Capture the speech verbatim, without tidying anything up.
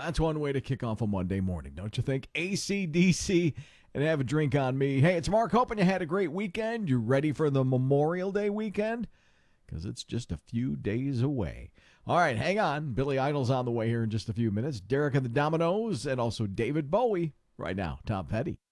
That's one way to kick off a Monday morning, don't you think? A C D C and have a drink on me. Hey, it's Mark. Hoping you had a great weekend. You ready for the Memorial Day weekend? Because it's just a few days away. All right, hang on. Billy Idol's on the way here in just a few minutes. Derek and the Dominoes and also David Bowie right now. Tom Petty.